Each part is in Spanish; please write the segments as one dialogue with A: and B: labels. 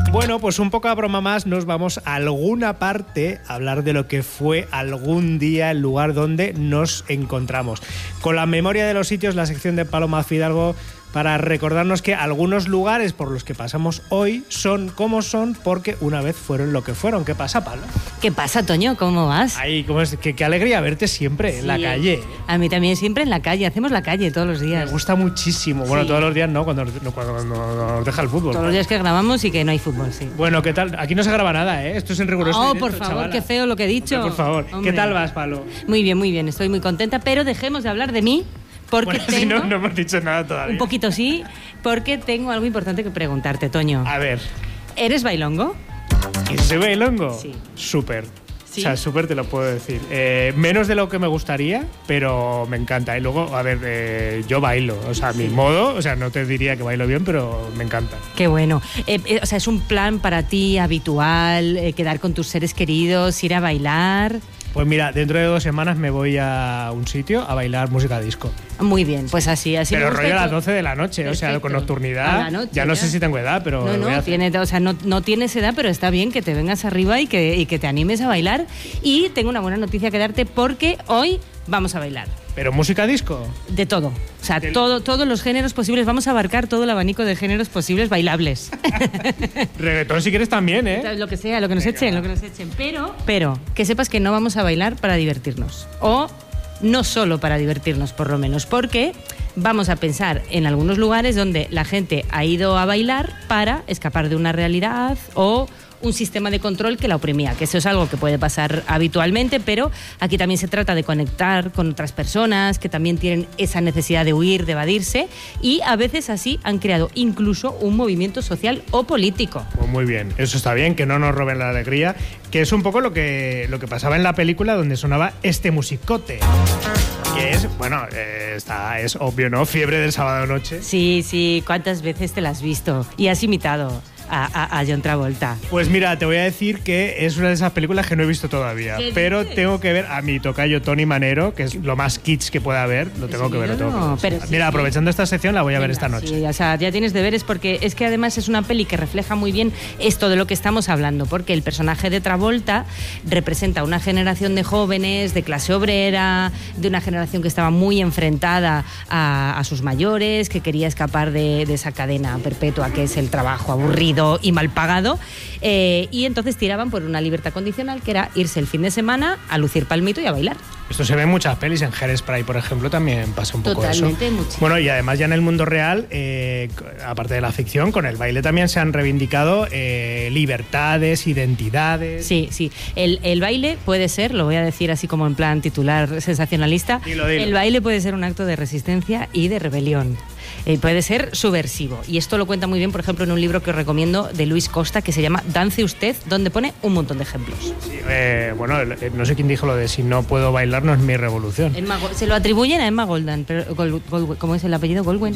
A: Bueno, pues un poco a broma más nos vamos a alguna parte a hablar de lo que fue algún día el lugar donde nos encontramos. Con la memoria de los sitios, la sección de Paloma Fidalgo, para recordarnos que algunos lugares por los que pasamos hoy son como son porque una vez fueron lo que fueron. ¿Qué pasa, Palo?
B: ¿Qué pasa, Toño? ¿Cómo vas?
A: Ay, ¿cómo es? Qué alegría verte siempre en la calle.
B: A mí también siempre en la calle. Hacemos la calle todos los días.
A: Me gusta muchísimo. Bueno, todos los días no, cuando nos deja el fútbol.
B: Todos los días que grabamos y que no hay fútbol, sí.
A: Bueno, ¿qué tal? Aquí no se graba nada, ¿eh? Esto es en riguroso directo,
B: por favor,
A: chavala.
B: qué feo lo que he dicho.
A: Hombre, por favor.
B: Hombre.
A: ¿Qué tal vas, Palo?
B: Muy bien, muy bien. Estoy muy contenta, pero dejemos de hablar de mí. Porque
A: bueno,
B: tengo,
A: si no hemos dicho nada todavía.
B: Un poquito sí, porque tengo algo importante que preguntarte, Toño.
A: A ver.
B: ¿Eres bailongo?
A: ¿Y soy bailongo?
B: Sí.
A: Súper.
B: ¿Sí?
A: O sea, súper te lo puedo decir. Menos de lo que me gustaría, pero me encanta. Y luego, a ver, yo bailo. O sea, a mi modo, o sea, no te diría que bailo bien, pero me encanta.
B: Qué bueno. O sea, ¿es un plan para ti habitual quedar con tus seres queridos, ir a bailar?
A: Pues mira, dentro de 2 semanas me voy a un sitio a bailar música disco.
B: Muy bien, pues así
A: pero
B: me gusta.
A: Rollo a las 12 de la noche,
B: Perfecto.
A: o sea, con nocturnidad.
B: A la noche,
A: ya no sé si tengo edad, pero
B: no tienes edad, pero está bien que te vengas arriba y que te animes a bailar. Y tengo una buena noticia que darte porque hoy vamos a bailar.
A: ¿Pero música disco?
B: De todo. O sea, todos los géneros posibles. Vamos a abarcar todo el abanico de géneros posibles bailables.
A: Reggaetón si quieres también, ¿eh?
B: Lo que sea, lo que nos echen. Pero que sepas que no vamos a bailar para divertirnos. O no solo para divertirnos, por lo menos. Porque vamos a pensar en algunos lugares donde la gente ha ido a bailar para escapar de una realidad o un sistema de control que la oprimía, que eso es algo que puede pasar habitualmente, pero aquí también se trata de conectar con otras personas que también tienen esa necesidad de huir, de evadirse, y a veces así han creado incluso un movimiento social o político.
A: Pues muy bien, eso está bien, que no nos roben la alegría, que es un poco lo que pasaba en la película donde sonaba este musicote. Que es, bueno, es obvio, ¿no? Fiebre del sábado noche.
B: Sí, ¿cuántas veces te la has visto? Y has imitado a John Travolta.
A: Pues mira, te voy a decir que es una de esas películas que no he visto todavía, pero tengo que ver a mi tocayo Tony Manero, que es lo más kitsch que pueda haber, lo tengo que ver. Mira, aprovechando esta sección la voy a ver esta noche.
B: Sí, o sea, ya tienes deberes porque es que además es una peli que refleja muy bien esto de lo que estamos hablando, porque el personaje de Travolta representa una generación de jóvenes de clase obrera, de una generación que estaba muy enfrentada a sus mayores, que quería escapar de esa cadena perpetua que es el trabajo aburrido y mal pagado, y entonces tiraban por una libertad condicional que era irse el fin de semana a lucir palmito y a bailar.
A: Esto se ve en muchas pelis, en Hairspray, por ejemplo, también pasa un poco
B: totalmente,
A: eso.
B: Muchísimo.
A: Bueno, y además ya en el mundo real, aparte de la ficción, con el baile también se han reivindicado libertades, identidades.
B: Sí. El baile puede ser, lo voy a decir así como en plan titular sensacionalista,
A: Dilo.
B: El baile puede ser un acto de resistencia y de rebelión. Puede ser subversivo. Y esto lo cuenta muy bien, por ejemplo, en un libro que os recomiendo de Luis Costa que se llama Dance Usted, donde pone un montón de ejemplos.
A: Sí, bueno, no sé quién dijo lo de si no puedo bailar no es mi revolución.
B: Se lo atribuyen a Emma Goldman, pero ¿cómo es el apellido? Goldwyn,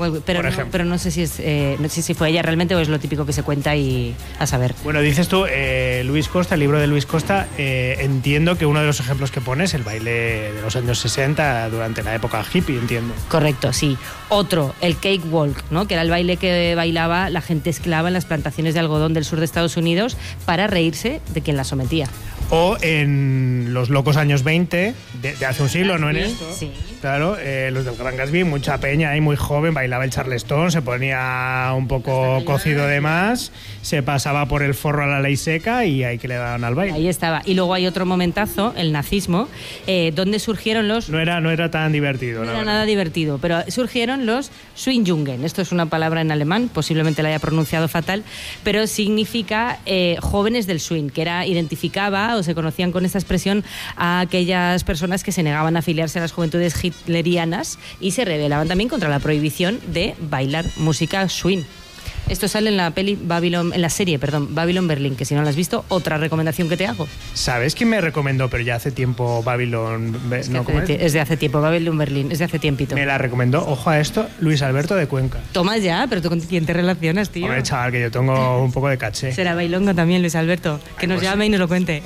B: pero no sé si no sé si fue ella realmente o es lo típico que se cuenta y a saber.
A: Bueno, dices tú, Luis Costa, el libro de Luis Costa, entiendo que uno de los ejemplos que pone es el baile de los años 60 durante la época hippie, entiendo.
B: Correcto, sí. Otro, el cakewalk, ¿no? Que era el baile que bailaba la gente esclava en las plantaciones de algodón del sur de Estados Unidos para reírse de quien la sometía.
A: O en los locos años 20, de hace un siglo, ¿no? En esto.
B: Sí.
A: Claro, los del Gran Gatsby, mucha peña ahí, muy joven, bailaba el charleston, se ponía un poco cocido de más, se pasaba por el forro a la ley seca y ahí que le daban al baile.
B: Ahí estaba. Y luego hay otro momentazo, el nazismo, donde surgieron los...
A: No era tan divertido.
B: No era nada divertido, pero surgieron los Swingjungen. Esto es una palabra en alemán, posiblemente la haya pronunciado fatal, pero significa jóvenes del swing, que identificaba o se conocían con esta expresión a aquellas personas que se negaban a afiliarse a las juventudes hitlerianas y se rebelaban también contra la prohibición de bailar música swing. Esto sale en la serie Babylon Berlin, que si no la has visto, otra recomendación que te hago.
A: ¿Sabes quién me recomendó, pero ya hace tiempo, Babylon...
B: Es de hace tiempo, Babylon Berlin, es de hace tiempito.
A: Me la recomendó, ojo a esto, Luis Alberto de Cuenca.
B: Toma ya, pero tú con quién te relacionas, tío.
A: Hombre, chaval, que yo tengo un poco de caché.
B: Será bailongo también, Luis Alberto, que nos llame y nos lo cuente.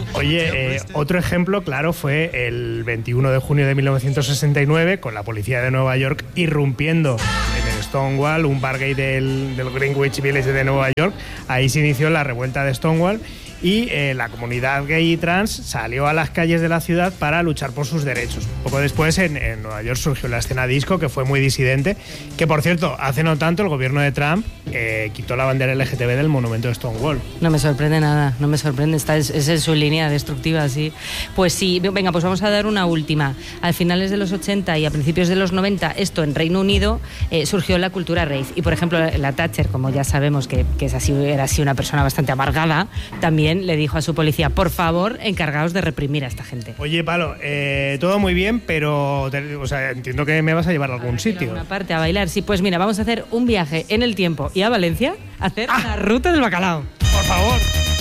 A: Oye, otro ejemplo, claro, fue el 21 de junio de 1969, con la policía de Nueva York irrumpiendo en el Stonewall, un bar gay del el Greenwich Village de Nueva York. Ahí se inició la revuelta de Stonewall y la comunidad gay y trans salió a las calles de la ciudad para luchar por sus derechos. Poco después en Nueva York surgió la escena disco, que fue muy disidente, que por cierto, hace no tanto el gobierno de Trump quitó la bandera LGTB del monumento de Stonewall.
B: No me sorprende nada, no me sorprende, es en su línea destructiva, sí. Pues sí, venga, pues vamos a dar una última. A finales de los 80 y a principios de los 90, esto en Reino Unido, surgió la cultura rave. Y por ejemplo, la Thatcher, como ya sabemos que es así, era así una persona bastante amargada, también le dijo a su policía: por favor, encargaos de reprimir a esta gente.
A: Oye, Palo, todo muy bien, pero entiendo que me vas a llevar a algún sitio.
B: Una parte a bailar, sí, pues mira, vamos a hacer un viaje en el tiempo y a Valencia a hacer la ruta del bacalao.
A: Por favor.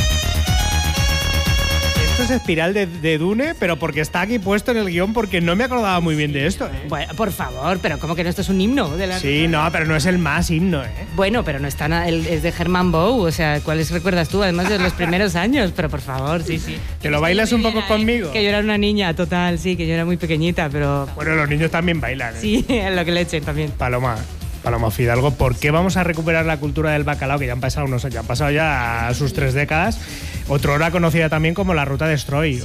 A: Esto es Espiral de Dune, pero porque está aquí puesto en el guión, porque no me acordaba muy bien de esto, ¿eh?
B: Bueno, por favor, pero ¿cómo que no? Esto es un himno de la...
A: Sí, no, pero no es el más himno, ¿eh?
B: Bueno, pero no está es de Herman Bow, o sea, ¿cuáles recuerdas tú? Además de los primeros años, pero por favor, sí.
A: ¿Te lo bailas un poco conmigo?
B: Que yo era una niña, total, sí, que yo era muy pequeñita, pero...
A: Bueno, los niños también bailan, ¿eh?
B: Sí, lo que le echen también.
A: Paloma Fidalgo, ¿por qué vamos a recuperar la cultura del bacalao, que ya han pasado unos años, ya han pasado ya sus 3 décadas? Otrora conocida también como la ruta Destroy,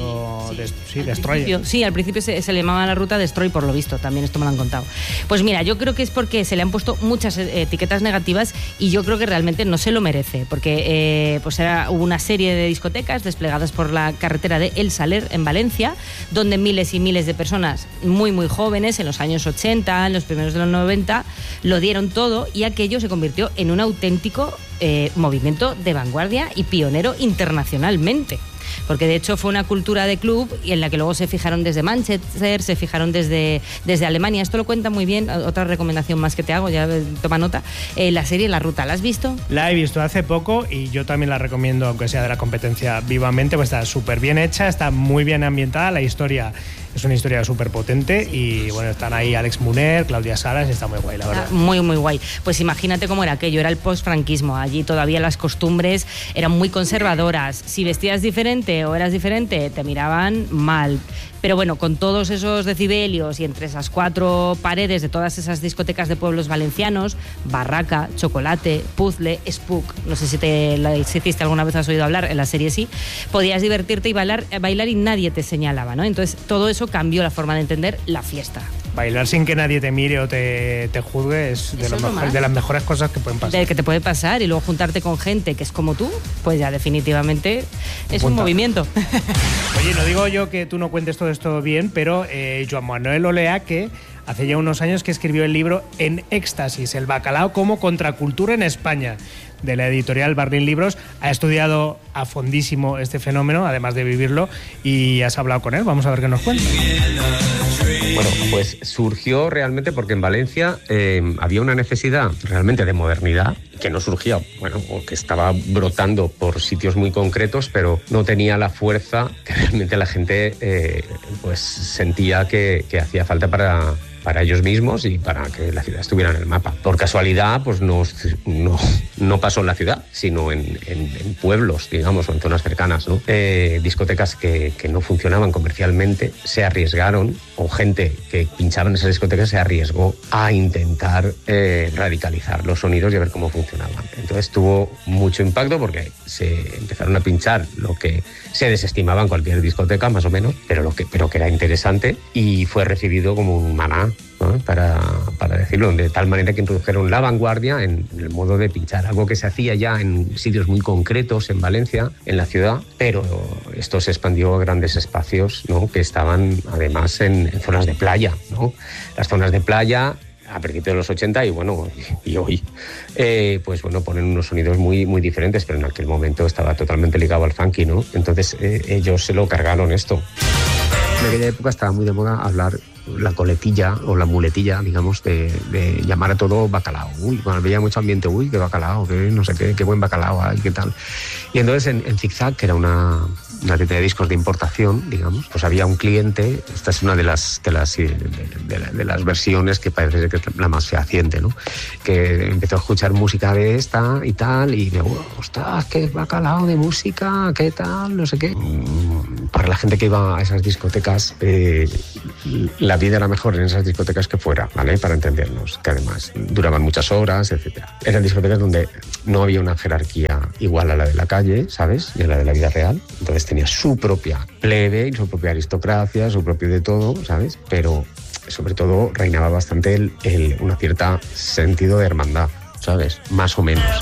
A: Destroy.
B: Sí, al principio se le llamaba la ruta Destroy, por lo visto, también esto me lo han contado. Pues mira, yo creo que es porque se le han puesto muchas etiquetas negativas y yo creo que realmente no se lo merece, porque hubo una serie de discotecas desplegadas por la carretera de El Saler en Valencia, donde miles y miles de personas muy muy jóvenes, en los años 80, en los primeros de los 90, lo dieron todo y aquello se convirtió en un auténtico movimiento de vanguardia y pionero internacionalmente. Porque de hecho fue una cultura de club y en la que luego se fijaron desde Manchester, se fijaron desde Alemania. Esto lo cuenta muy bien, otra recomendación más que te hago, ya toma nota, la serie La Ruta. ¿La has visto?
A: La he visto hace poco y yo también la recomiendo, aunque sea de la competencia, vivamente, pues está súper bien hecha, está muy bien ambientada, la historia es una historia súper potente y bueno, están ahí Alex Muner, Claudia Salas, está muy guay, la verdad.
B: Muy, muy guay. Pues imagínate cómo era aquello, era el post-franquismo, allí todavía las costumbres eran muy conservadoras, si vestías diferente o eras diferente te miraban mal. Pero bueno, con todos esos decibelios y entre esas 4 paredes de todas esas discotecas de pueblos valencianos, Barraca, Chocolate, Puzzle, Spook, no sé si hiciste alguna vez, has oído hablar, en la serie sí, podías divertirte y bailar y nadie te señalaba, ¿no? Entonces todo eso cambió la forma de entender la fiesta.
A: Bailar sin que nadie te mire o te juzgue es de las mejores cosas que pueden pasar.
B: De que te puede pasar, y luego juntarte con gente que es como tú, pues ya definitivamente es un movimiento.
A: Oye, no digo yo que tú no cuentes todo esto bien, pero Joan Manuel Olea, que hace ya unos años que escribió el libro En Éxtasis, el bacalao como contracultura en España, de la editorial Barlín Libros, ha estudiado a fondísimo este fenómeno, además de vivirlo, y has hablado con él. Vamos a ver qué nos cuenta.
C: Bueno, pues surgió realmente porque en Valencia había una necesidad realmente de modernidad que no surgía, bueno, o que estaba brotando por sitios muy concretos, pero no tenía la fuerza que realmente la gente pues sentía que hacía falta para ellos mismos y para que la ciudad estuviera en el mapa. Por casualidad, pues no pasó en la ciudad, sino en pueblos, digamos, o en zonas cercanas, ¿no? Discotecas que no funcionaban comercialmente se arriesgaron, o gente que pinchaba en esas discotecas se arriesgó a intentar radicalizar los sonidos y a ver cómo funcionaban. Entonces tuvo mucho impacto porque se empezaron a pinchar lo que se desestimaba en cualquier discoteca, más o menos, pero que era interesante, y fue recibido como un maná, ¿no? para decirlo, de tal manera que introdujeron la vanguardia en el modo de pinchar, algo que se hacía ya en sitios muy concretos en Valencia, en la ciudad, pero esto se expandió a grandes espacios, ¿no? Que estaban además en zonas de playa, ¿no? Las zonas de playa a principios de los 80 y hoy, pues bueno, ponen unos sonidos muy, muy diferentes, pero en aquel momento estaba totalmente ligado al funky, ¿no? Entonces ellos se lo cargaron esto. En aquella época estaba muy de moda hablar la coletilla o la muletilla, digamos, de llamar a todo bacalao. Uy, bueno, había mucho ambiente, uy, qué bacalao, qué no sé qué buen bacalao hay, qué tal. Y entonces en Zigzag, que era una tienda de discos de importación, digamos, pues había un cliente, esta es una de las versiones que parece que es la más fehaciente, ¿no? Que empezó a escuchar música de esta y tal, y me dijo, ostras, qué bacalao de música, qué tal, no sé qué. Para la gente que iba a esas discotecas, la vida era mejor en esas discotecas que fuera, ¿vale? Para entendernos, que además duraban muchas horas, etcétera. Eran discotecas donde no había una jerarquía igual a la de la calle, ¿sabes? Y a la de la vida real. Entonces tenía su propia plebe y su propia aristocracia, su propio de todo, ¿sabes? Pero sobre todo reinaba bastante una cierta sentido de hermandad, ¿sabes? Más o menos.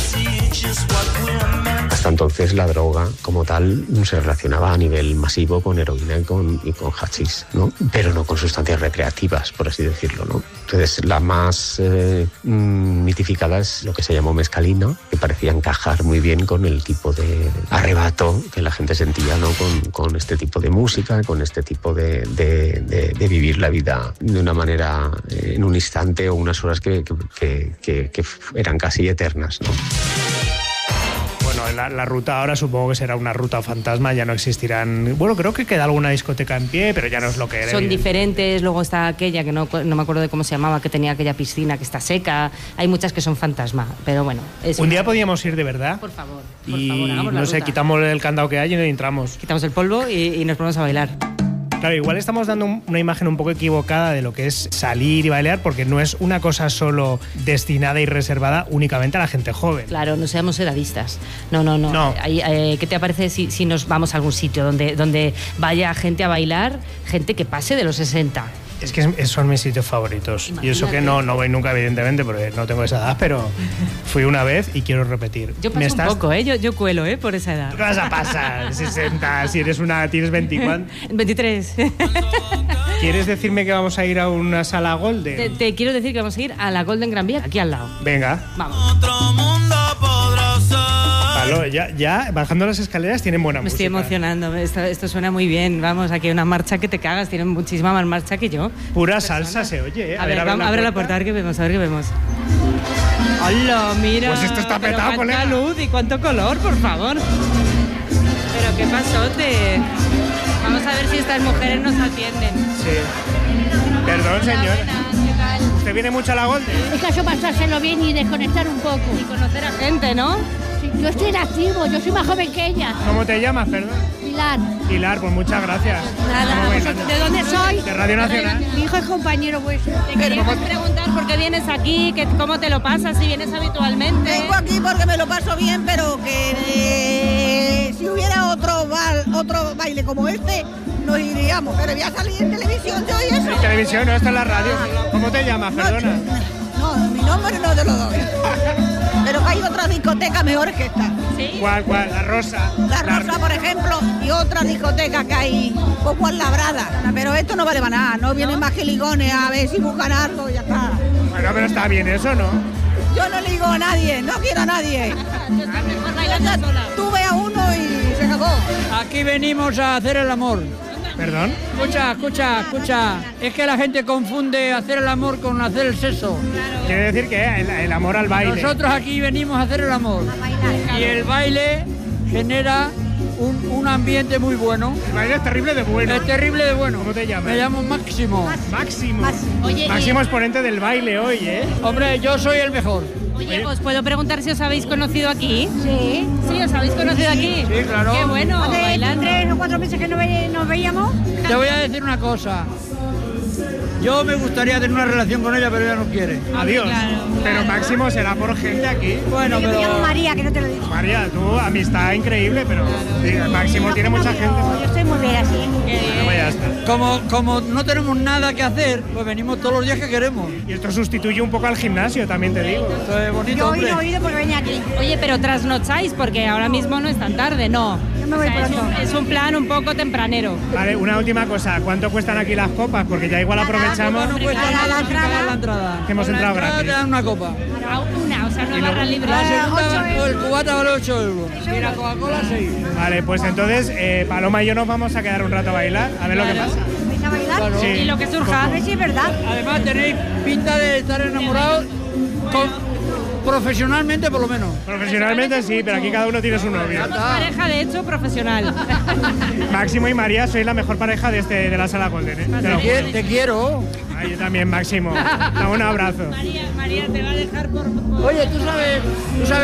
C: Hasta entonces la droga como tal se relacionaba a nivel masivo con heroína y con hachís, ¿no? Pero no con sustancias recreativas, por así decirlo, ¿no? Entonces la más mitificada es lo que se llamó mescalina, que parecía encajar muy bien con el tipo de arrebato que la gente sentía, ¿no? Con este tipo de música, con este tipo de vivir la vida de una manera en un instante o unas horas que eran casi eternas, ¿no?
A: Bueno, la ruta ahora supongo que será una ruta fantasma, ya no existirán... Bueno, creo que queda alguna discoteca en pie, pero ya no es lo que era.
B: Son diferentes, luego está aquella que no me acuerdo de cómo se llamaba, que tenía aquella piscina que está seca. Hay muchas que son fantasma, pero bueno.
A: Un día podíamos ir de verdad.
B: Por favor,
A: hagamos la
B: ruta.
A: No sé, quitamos el candado que hay y entramos.
B: Quitamos el polvo y nos ponemos a bailar.
A: Claro, igual estamos dando una imagen un poco equivocada de lo que es salir y bailar, porque no es una cosa solo destinada y reservada únicamente a la gente joven.
B: Claro, no seamos edadistas. No. ¿Qué te parece si nos vamos a algún sitio donde vaya gente a bailar, gente que pase de los 60?
A: Es que son mis sitios favoritos. Imagínate. Y eso que no voy nunca, evidentemente, porque no tengo esa edad, pero fui una vez y quiero repetir.
B: Yo paso un poco, yo cuelo, por esa edad.
A: ¿Qué vas a pasar? 60, si tienes 24.
B: 23.
A: ¿Quieres decirme que vamos a ir a una sala Golden?
B: Te quiero decir que vamos a ir a la Golden Gran Vía, aquí al lado.
A: Venga.
B: Vamos.
D: Otro mundo podrá ser.
A: Palo, ya bajando las escaleras tienen buena música.
B: Me estoy emocionando, esto suena muy bien. Vamos, aquí hay una marcha que te cagas, tienen muchísima más marcha que yo.
A: Pura salsa se oye,
B: A ver, abre la puerta, a ver qué vemos, ¡Hola, mira!
A: Pues esto está petado, colega.
B: ¡Cuánta luz y cuánto color, por favor! Pero qué pasote. Vamos a ver si estas mujeres nos atienden.
A: Sí. Perdón, señor.
B: ¿Qué tal?
A: ¿Usted viene mucho a la Golden?
E: Es que eso pasárselo bien y desconectar un poco.
B: Y conocer a gente, ¿no?
E: Sí, yo estoy en activo, yo soy más joven que ella.
A: ¿Cómo te llamas, perdón?
E: Pilar,
A: pues muchas gracias.
E: Nada, ¿de dónde soy?
A: De Radio Nacional.
E: Mi hijo es compañero vuestro.
B: Te queríamos preguntar por qué vienes aquí, cómo te lo pasas, si vienes habitualmente.
F: Vengo aquí porque me lo paso bien, pero que si hubiera otro baile como este, nos iríamos. Pero voy a salir en televisión yo y eso.
A: En televisión, no, está en la radio. ¿Cómo te llamas, perdona?
F: No, mi nombre no te lo doy. Pero hay otras discotecas mejores que esta.
B: ¿Sí?
A: ¿Cuál? La Rosa.
F: La Rosa, por ejemplo, y otra discoteca que hay poco labrada. Pero esto no vale para nada. No vienen más giligones a ver si buscan algo y ya está.
A: Bueno, pero está bien eso, ¿no?
F: Yo no ligo a nadie, no quiero a nadie. Tú ve a uno y se acabó.
G: Aquí venimos a hacer el amor.
A: ¿Perdón?
G: Escucha. Es que la gente confunde hacer el amor con hacer el sexo.
A: Quiere decir que el amor al baile.
G: Nosotros aquí venimos a hacer el amor. Y el baile genera un ambiente muy bueno.
A: El baile es terrible de bueno.
G: Es terrible de bueno.
A: ¿Cómo te llamas?
G: Me llamo Máximo.
A: Máximo.
B: Oye,
A: Máximo exponente del baile hoy, ¿eh?
G: Hombre, yo soy el mejor.
B: Oye, ¿os puedo preguntar si os habéis conocido aquí?
E: Sí.
B: Sí, ¿os habéis conocido aquí?
G: Sí, claro.
B: Qué bueno,
E: Hace
B: bailando.
E: 3 o 4 meses que nos veíamos.
G: Te voy a decir una cosa. Yo me gustaría tener una relación con ella, pero ella no quiere.
A: Adiós.
B: Claro.
A: Pero Máximo será por gente aquí.
G: Bueno,
E: Yo me llamo
G: pero...
E: María, que no te lo digo.
A: María, tú, amistad increíble, pero Máximo tiene mucha gente.
E: Yo estoy muy bien así.
A: Bueno, ya está.
G: Como no tenemos nada que hacer, pues venimos todos los días que queremos.
A: Y esto sustituye un poco al gimnasio, también te digo.
G: Esto es bonito,
E: Yo hoy
G: hombre.
E: no he ido porque venía aquí.
B: Oye, pero trasnocháis porque ahora mismo no es tan tarde, ¿no?
E: Yo me voy pronto.
B: Es un plan un poco tempranero.
A: Vale, una última cosa. ¿Cuánto cuestan aquí las copas? Porque ya igual aprovechamos
G: No cuesta
E: Para la
G: nada
E: entrada.
G: pagar la entrada.
A: que hemos
G: Con la
A: entrado
G: entrada
A: gratis.
G: te dan una copa.
B: Una, o sea, no barra libre.
G: La
E: 8
G: segunda,
E: euros.
G: el cubata vale 8 euros. Y la Coca-Cola 6.
A: Vale, pues entonces Paloma y yo nos vamos a quedar un rato a bailar, a ver lo que pasa.
E: ¿Vais a bailar?
G: Claro.
A: Sí.
B: Y lo que surja.
E: A ver si es verdad.
G: Además tenéis pinta de estar enamorados profesionalmente por lo menos.
A: Profesionalmente sí, pero aquí cada uno tiene su novio.
B: Somos pareja, de hecho, profesional.
A: Máximo y María, sois la mejor pareja de la sala Golden, ¿eh? Te lo juro.
G: Te quiero.
A: Ay, yo también, Máximo. Da un abrazo.
B: María te va a dejar por...
G: Oye, tú sabes